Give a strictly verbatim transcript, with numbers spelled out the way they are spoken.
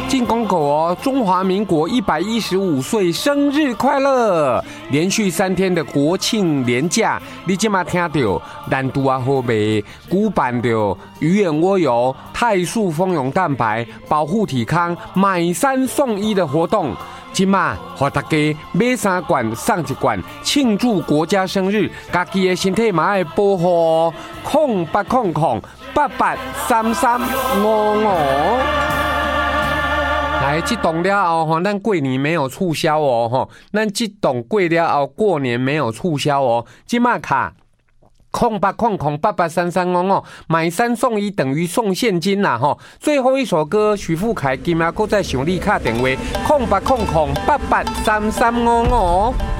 进公狗哦，中华民国一百一十五岁生日快乐！连续三天的国庆连假，你今嘛听到难度啊好卖，古板的鱼眼蜗油、泰素蜂蛹蛋白、保护体康，买三送一的活动。今嘛，和大家买三罐送一罐，庆祝国家生日，家己的身体嘛要保护哦。空八空空八八三三五五。来，这栋了后吼，咱过年没有促销哦吼，咱这栋过了后过年没有促销哦。今嘛卡。空八空空八八三三五五，买三送一等于送现金啦吼！最后一首歌，许富凯今仔搁再想你卡电话，空八空空八八三三五五。